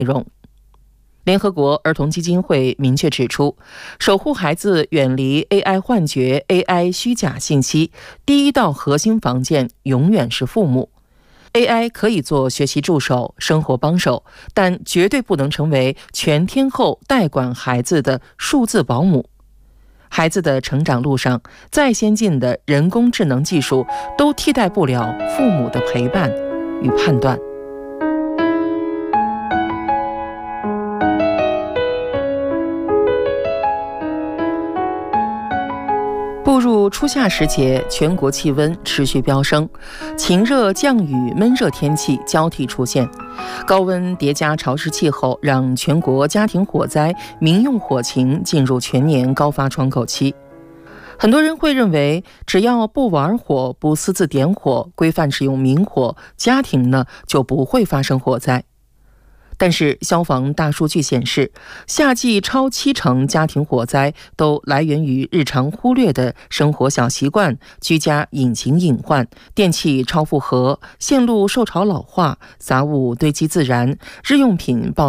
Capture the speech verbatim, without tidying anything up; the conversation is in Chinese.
容。联合国儿童基金会明确指出，守护孩子远离 A I 幻觉、A I 虚假信息，第一道核心防线永远是父母。A I 可以做学习助手、生活帮手，但绝对不能成为全天候代管孩子的数字保姆。孩子的成长路上，再先进的人工智能技术都替代不了父母的陪伴与判断。步入初夏时节，全国气温持续飙升，晴热、降雨、闷热天气交替出现，高温叠加潮湿气候，让全国家庭火灾、民用火情进入全年高发窗口期。很多人会认为，只要不玩火、不私自点火、规范使用明火，家庭呢就不会发生火灾。但是消防大数据显示，夏季超七成家庭火灾都来源于日常忽略的生活小习惯、居家隐形隐患、电器超负荷、线路受潮老化、杂物堆积自燃、日用品爆